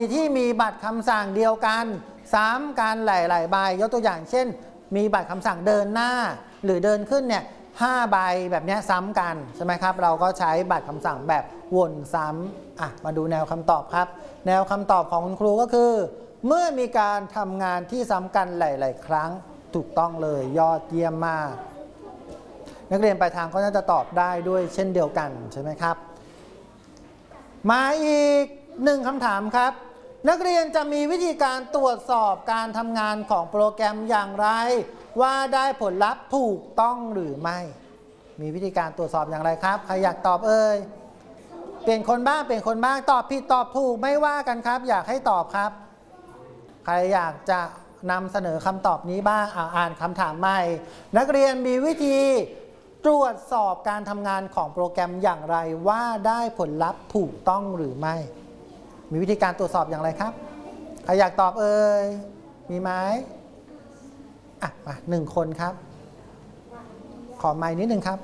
ที่มีบัตรคำสั่งเดียวกันซ้ำกันหลายๆใบยกตัวอย่างเช่นมีบัตรคำสั่งเดินหน้าหรือเดินขึ้นเนี่ย5 ใบแบบนี้ซ้ำกันใช่ไหมครับเราก็ใช้บัตรคำสั่งแบบวนซ้ำมาดูแนวคำตอบครับแนวคำตอบของคุณครูก็คือเมื่อมีการทำงานที่ซ้ำกันหลายๆครั้งถูกต้องเลยยอดเยี่ยมมากนักเรียนปลายทางก็น่าจะตอบได้ด้วยเช่นเดียวกันใช่ไหมครับมาอีก1 คำถามครับนักเรียนจะมีวิธีการตรวจสอบการทำงานของโปรแกรมอย่างไรว่าได้ผลลัพธ์ถูกต้องหรือไม่มีวิธีการตรวจสอบอย่างไรครับใครอยากตอบเปลี่ยนคนบ้างตอบผิดตอบถูกไม่ว่ากันครับอยากให้ตอบครับใครอยากจะนำเสนอคำตอบนี้บ้างอ่านคำถามใหม่นักเรียนมีวิธีตรวจสอบการทำงานของโปรแกรมอย่างไรว่าได้ผลลัพธ์ถูกต้องหรือไม่มีวิธีการตรวจสอบอย่างไรครับใครอยากตอบมีไหมมา1 คนครับขอไมค์นิดนึงครับ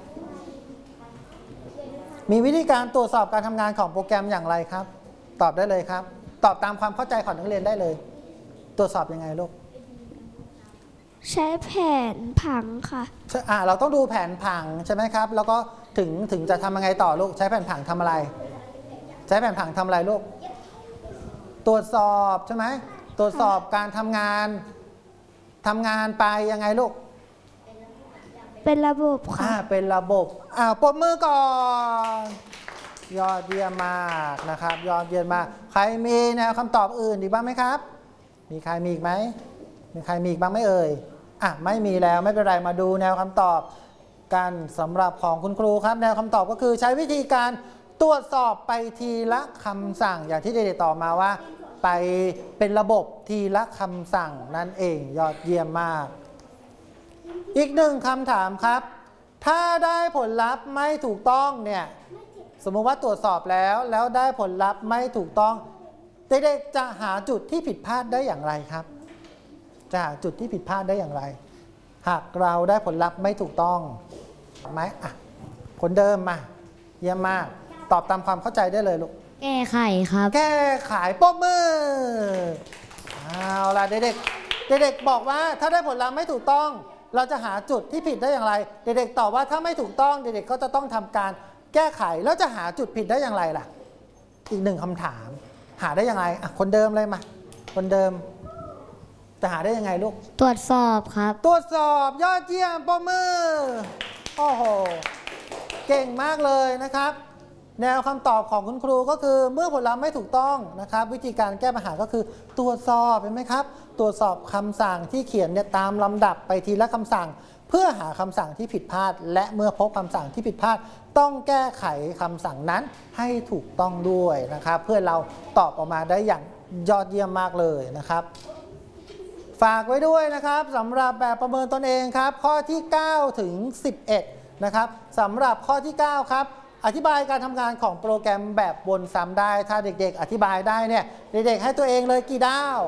มีวิธีการตรวจสอบการทำงานของโปรแกรมอย่างไรครับตอบได้เลยครับตอบตามความเข้าใจของนักเรียนได้เลยตรวจสอบยังไงลูกใช้แผนผังค่ะเราต้องดูแผนผังใช่ไหมครับแล้วก็ถึงจะทำยังไงต่อลูกใช้แผนผังทำอะไรใช้แผนผังทำอะไรลูกตรวจสอบใช่ไหมตรวจสอบการทำงานไปยังไงลูกเป็นระบบค่ะเป็นระบบปรบมือก่อนยอดเยี่ยมมากนะครับยอดเยี่ยมมากใครมีแนวคำตอบอื่นอีกบ้างไหมครับมีใครมีอีกไหมมีใครมีอีกบ้างไหมไม่มีแล้วไม่เป็นไรมาดูแนวคำตอบกันสำหรับของคุณครูครับแนวคำตอบก็คือใช้วิธีการตรวจสอบไปทีละคำสั่งอย่างที่เด็กๆตอบมาว่าไปเป็นระบบทีละคำสั่งนั่นเองยอดเยี่ยมมากอีก1 คำถามครับถ้าได้ผลลัพธ์ไม่ถูกต้องเนี่ยสมมติว่าตรวจสอบแล้วได้ผลลัพธ์ไม่ถูกต้องเด็กๆจะหาจุดที่ผิดพลาดได้อย่างไรครับจะหาจุดที่ผิดพลาดได้อย่างไรหากเราได้ผลลัพธ์ไม่ถูกต้องไหมคนเดิมมาเยี่ยมมากตอบตามความเข้าใจได้เลยลูกแก้ไขครับแก้ไขปรบมือเอาล่ะเด็กๆบอกว่าถ้าได้ผลลัพธ์ไม่ถูกต้องเราจะหาจุดที่ผิดได้อย่างไรเด็กๆตอบว่าถ้าไม่ถูกต้องเด็กๆก็จะต้องทำการแก้ไขแล้วจะหาจุดผิดได้อย่างไรล่ะอีก1 คำถามหาได้อย่างไรคนเดิมเลยมาคนเดิมจะหาได้ยังไงลูกตรวจสอบครับตรวจสอบยอดเยี่ยมปรบมือโอ้โหเก่งมากเลยนะครับแนวคำตอบของคุณครูก็คือเมื่อผลลัพธ์ไม่ถูกต้องนะครับวิธีการแก้ปัญหาก็คือตรวจสอบเห็นไหมครับตรวจสอบคำสั่งที่เขียนตามลำดับไปทีละคำสั่งเพื่อหาคำสั่งที่ผิดพลาดและเมื่อพบคำสั่งที่ผิดพลาดต้องแก้ไขคำสั่งนั้นให้ถูกต้องด้วยนะครับเพื่อเราตอบออกมาได้อย่างยอดเยี่ยมมากเลยนะครับฝากไว้ด้วยนะครับสำหรับแบบประเมินตนเองครับข้อที่9 ถึง 11นะครับสำหรับข้อที่9ครับอธิบายการทำงานของโปรแกรมแบบวนซ้ำได้ถ้าเด็กๆอธิบายได้เนี่ยเด็กๆให้ตัวเองเลยกี่ดาว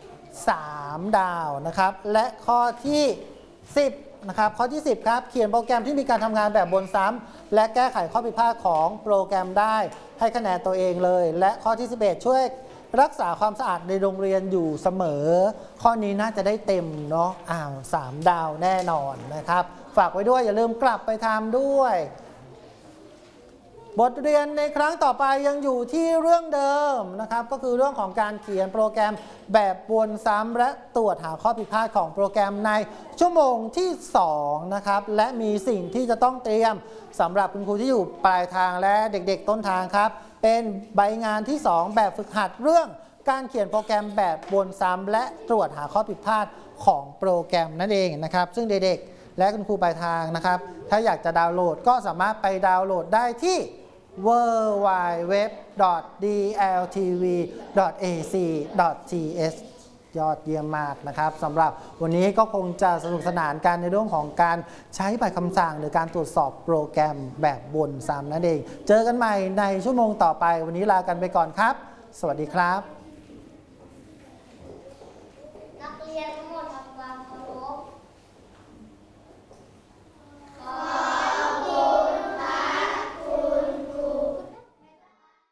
3 ดาวนะครับและข้อที่10นะครับข้อที่10ครับเขียนโปรแกรมที่มีการทำงานแบบวนซ้ำและแก้ไขข้อผิดพลาดของโปรแกรมได้ให้คะแนนตัวเองเลยและข้อที่11ช่วยรักษาความสะอาดในโรงเรียนอยู่เสมอข้อนี้น่าจะได้เต็มเนาะ3 ดาวแน่นอนนะครับฝากไว้ด้วยอย่าลืมกลับไปทำด้วยบทเรียนในครั้งต่อไปยังอยู่ที่เรื่องเดิมนะครับก็คือเรื่องของการเขียนโปรแกรมแบบวนซ้ำและตรวจหาข้อผิดพลาดของโปรแกรมในชั่วโมงที่2นะครับและมีสิ่งที่จะต้องเตรียมสำหรับคุณครูที่อยู่ปลายทางและเด็กๆต้นทางครับเป็นใบงานที่2แบบฝึกหัดเรื่องการเขียนโปรแกรมแบบวนซ้ำและตรวจหาข้อผิดพลาดของโปรแกรมนั่นเองนะครับซึ่งเด็กๆและคุณครูปลายทางนะครับถ้าอยากจะดาวน์โหลดก็สามารถไปดาวน์โหลดได้ที่www.dltv.ac.th ยอดเยี่ยมมากนะครับสำหรับวันนี้ก็คงจะสนุกสนานกันในเรื่องของการใช้บัตรคำสั่งหรือการตรวจสอบโปรแกรมแบบวนซ้ำนั่นเองเจอกันใหม่ในชั่วโมงต่อไปวันนี้ลากันไปก่อนครับสวัสดีครับ